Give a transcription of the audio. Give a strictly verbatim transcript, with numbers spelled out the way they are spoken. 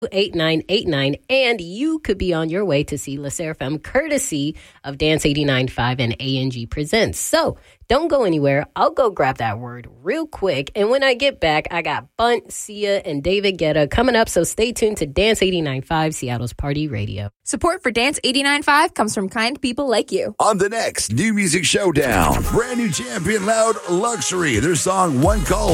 eight nine eight nine, and you could be on your way to see La Seraphim courtesy of Dance eighty-nine point five and A N G Presents. So don't go anywhere. I'll go grab that word real quick, and when I get back, I got Bunt, Sia, and David Guetta coming up, so stay tuned to Dance eighty-nine point five, Seattle's Party Radio. Support for Dance eighty-nine point five comes from kind people like you. On the next New Music Showdown, brand new champion Loud Luxury, their song One Call